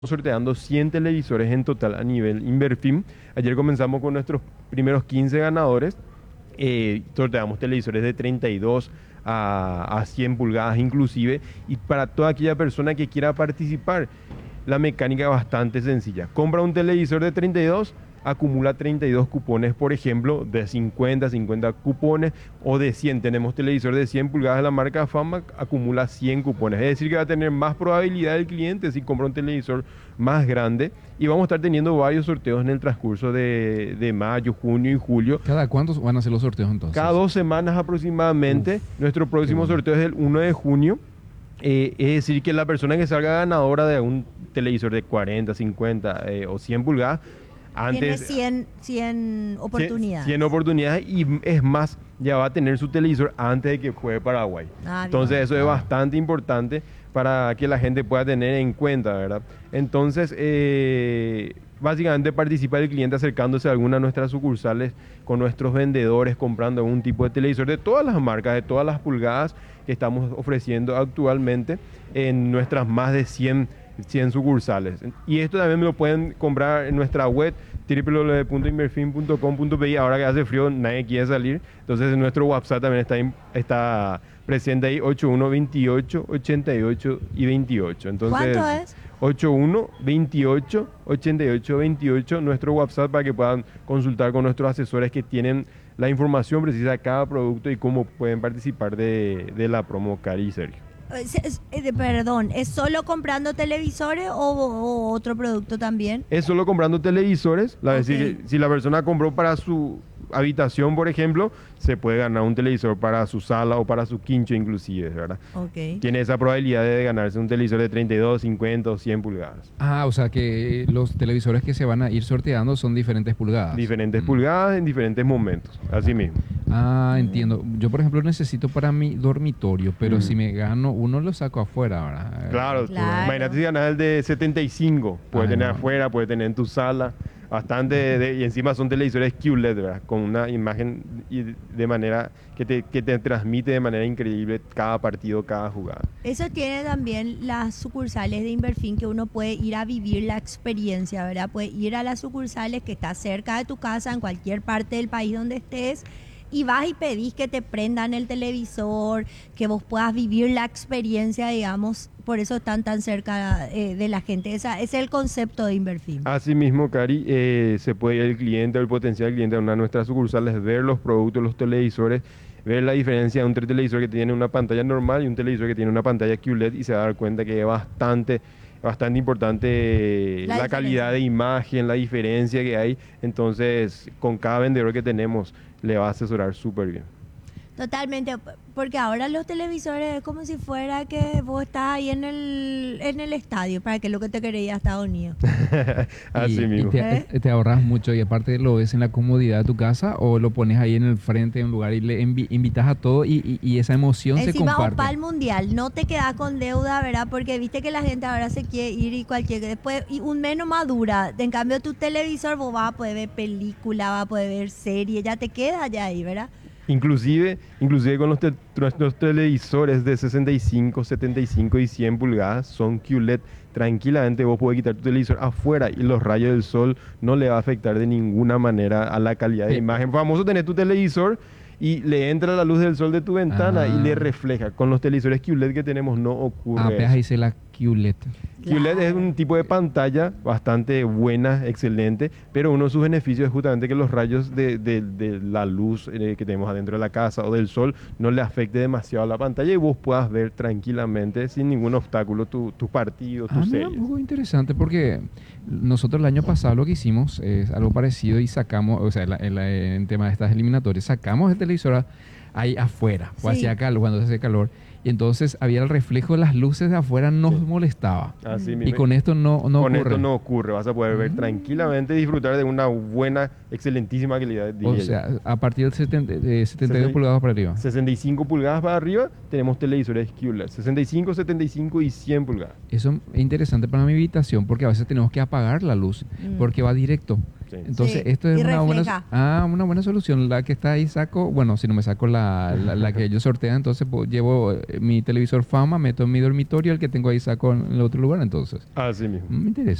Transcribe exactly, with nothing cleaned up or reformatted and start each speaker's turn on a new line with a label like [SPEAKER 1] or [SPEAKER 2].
[SPEAKER 1] sorteando cien televisores en total a nivel Inverfin. Ayer comenzamos con nuestros primeros quince ganadores. Eh, sorteamos televisores de treinta y dos a, a cien pulgadas inclusive. Y para toda aquella persona que quiera participar, la mecánica es bastante sencilla. Compra un televisor de treinta y dos, acumula treinta y dos cupones, por ejemplo, de cincuenta, cincuenta cupones, o de cien. Tenemos televisor de cien pulgadas de la marca Fama, acumula cien cupones. Es decir, que va a tener más probabilidad el cliente si compra un televisor más grande. Y vamos a estar teniendo varios sorteos en el transcurso de, de mayo, junio y julio.
[SPEAKER 2] ¿Cada cuántos van a ser los sorteos entonces?
[SPEAKER 1] Cada dos semanas aproximadamente.
[SPEAKER 2] Uf,
[SPEAKER 1] Nuestro próximo
[SPEAKER 2] bueno.
[SPEAKER 1] sorteo es el uno de junio. Eh, es decir, que la persona que salga ganadora de un televisor de cuarenta, cincuenta eh, o cien pulgadas,
[SPEAKER 3] Tiene
[SPEAKER 1] antes
[SPEAKER 3] cien, cien oportunidades.
[SPEAKER 1] cien oportunidades, y es más, ya va a tener su televisor antes de que juegue Paraguay.
[SPEAKER 3] Ah,
[SPEAKER 1] Entonces
[SPEAKER 3] bien.
[SPEAKER 1] eso es
[SPEAKER 2] Ah.
[SPEAKER 1] bastante importante para que la gente pueda tener en cuenta, ¿verdad? Entonces, eh, básicamente participa el cliente acercándose a alguna de nuestras sucursales con nuestros vendedores, comprando algún tipo de televisor de todas las marcas, de todas las pulgadas que estamos ofreciendo actualmente en nuestras más de cien cien sucursales. Y esto también me lo pueden comprar en nuestra web w w w punto inverfin punto com punto p i. Ahora que hace frío, nadie quiere salir. Entonces en nuestro WhatsApp también está, está presente ahí, ochenta y uno veintiocho ochenta y ocho y veintiocho. Entonces,
[SPEAKER 3] ¿Cuánto es?
[SPEAKER 1] ochenta y uno veintiocho ochenta y ocho veintiocho, nuestro WhatsApp, para que puedan consultar con nuestros asesores que tienen la información precisa de cada producto y cómo pueden participar de, de la promo, Cari y Sergio.
[SPEAKER 3] Es- es- eh, de- perdón, ¿es solo comprando televisores o, o otro producto también?
[SPEAKER 1] Es solo comprando televisores. La
[SPEAKER 3] Ok.
[SPEAKER 1] decir, si la persona compró para su habitación, por ejemplo, se puede ganar un televisor para su sala o para su quincho inclusive, ¿verdad?
[SPEAKER 3] Ok.
[SPEAKER 1] Tiene esa probabilidad de ganarse un televisor de treinta y dos, cincuenta o cien pulgadas.
[SPEAKER 2] Ah, o sea que los televisores que se van a ir sorteando son diferentes pulgadas.
[SPEAKER 1] Diferentes
[SPEAKER 2] Mm.
[SPEAKER 1] pulgadas en diferentes momentos, así mismo.
[SPEAKER 2] Ah, entiendo. Yo, por ejemplo, necesito para mi dormitorio, pero
[SPEAKER 1] Mm.
[SPEAKER 2] si me gano uno, lo saco afuera, ¿verdad?
[SPEAKER 1] Claro,
[SPEAKER 3] Claro.
[SPEAKER 1] imagínate si ganas el de setenta y cinco, puedes
[SPEAKER 2] Ah,
[SPEAKER 1] tener
[SPEAKER 2] no.
[SPEAKER 1] afuera, puedes tener en tu sala, bastante, de- y encima son televisores Q L E D, ¿verdad? Con una imagen y de manera que te, que te transmite de manera increíble cada partido, cada jugada.
[SPEAKER 3] Eso tiene también las sucursales de Inverfin, que uno puede ir a vivir la experiencia, ¿verdad? Puede ir a las sucursales que está cerca de tu casa, en cualquier parte del país donde estés, y vas y pedís que te prendan el televisor, que vos puedas vivir la experiencia, digamos. Por eso están tan cerca eh, de la gente. Esa, ese es el concepto de Inverfin.
[SPEAKER 1] Así mismo, Cari, eh, se puede ir el cliente o el potencial cliente a una de nuestras sucursales, ver los productos, los televisores, ver la diferencia entre un televisor que tiene una pantalla normal y un televisor que tiene una pantalla Q L E D, y se va a dar cuenta que es bastante, bastante importante eh,
[SPEAKER 3] La
[SPEAKER 1] la, calidad de imagen, la diferencia que hay. Entonces, con cada vendedor que tenemos, le va a asesorar súper bien.
[SPEAKER 3] Totalmente, porque ahora los televisores es como si fuera que vos estás ahí en el, en el estadio, para que es lo que te quería ir a Estados Unidos.
[SPEAKER 1] Así
[SPEAKER 2] y, y
[SPEAKER 1] mismo.
[SPEAKER 2] te,
[SPEAKER 3] ¿Eh?
[SPEAKER 2] te ahorras mucho, y aparte lo ves en la comodidad de tu casa o lo pones ahí en el frente de un lugar y le envi- invitas a todo y, y- y esa emoción se
[SPEAKER 3] Encima, o
[SPEAKER 2] comparte.
[SPEAKER 3] para el mundial, no te quedas con deuda, ¿verdad? Porque viste que la gente ahora se quiere ir y cualquier... Después, y un menos madura. En cambio, tu televisor, vos vas a poder ver película, vas a poder ver serie, ya te queda ya ahí, ¿verdad?
[SPEAKER 1] Inclusive, inclusive con los, te- nuestros televisores de sesenta y cinco, setenta y cinco y cien pulgadas son Q L E D. Tranquilamente vos podés quitar tu televisor afuera y los rayos del sol no le va a afectar de ninguna manera a la calidad de
[SPEAKER 2] Sí.
[SPEAKER 1] imagen. Famoso tener tu televisor y le entra la luz del sol de tu ventana
[SPEAKER 2] Ah.
[SPEAKER 1] y le refleja. Con los televisores Q L E D que tenemos no ocurre
[SPEAKER 2] Ah,
[SPEAKER 1] eso.
[SPEAKER 2] pegas dice la Q L E D.
[SPEAKER 1] Q L E D es
[SPEAKER 3] Claro.
[SPEAKER 1] un tipo de pantalla bastante buena, excelente, pero uno de sus beneficios es justamente que los rayos de, de- de la luz eh, que tenemos adentro de la casa o del sol no le afecte demasiado a la pantalla y vos puedas ver tranquilamente, sin ningún obstáculo, tu- tus partidos,
[SPEAKER 2] Ah,
[SPEAKER 1] tus
[SPEAKER 2] mira,
[SPEAKER 1] series.
[SPEAKER 2] un poco interesante porque nosotros el año pasado lo que hicimos es algo parecido y sacamos, o sea, la- en, la- en tema de estas eliminatorias, sacamos el televisor a- ahí afuera, o
[SPEAKER 3] Sí.
[SPEAKER 2] hacía calor, cuando hace calor, y entonces había el reflejo de las luces de afuera, nos
[SPEAKER 1] Sí.
[SPEAKER 2] molestaba.
[SPEAKER 1] Así
[SPEAKER 2] Y
[SPEAKER 1] mismo.
[SPEAKER 2] con esto no, no
[SPEAKER 1] Con
[SPEAKER 2] ocurre.
[SPEAKER 1] esto no ocurre, vas a poder ver
[SPEAKER 2] Mm.
[SPEAKER 1] tranquilamente y disfrutar de una buena, excelentísima calidad. diría
[SPEAKER 2] O
[SPEAKER 1] yo.
[SPEAKER 2] sea, a partir de, setenta, de setenta y dos
[SPEAKER 1] Sesen-
[SPEAKER 2] pulgadas para arriba.
[SPEAKER 1] sesenta y cinco pulgadas para arriba tenemos televisores Q L E D, sesenta y cinco, setenta y cinco y cien pulgadas.
[SPEAKER 2] Eso es interesante para mi habitación porque a veces tenemos que apagar la luz
[SPEAKER 3] Mm.
[SPEAKER 2] porque va directo.
[SPEAKER 1] Sí.
[SPEAKER 2] Entonces,
[SPEAKER 3] Sí,
[SPEAKER 2] esto es
[SPEAKER 3] y
[SPEAKER 2] una buena,
[SPEAKER 3] refleja.
[SPEAKER 2] ah, una buena solución. La que está ahí saco, bueno, si no me saco la, la, la que ellos sortean, entonces pues, llevo eh, mi televisor Fama, meto en mi dormitorio, el que tengo ahí saco en el otro lugar, entonces.
[SPEAKER 1] Así mismo.
[SPEAKER 2] Me interesa.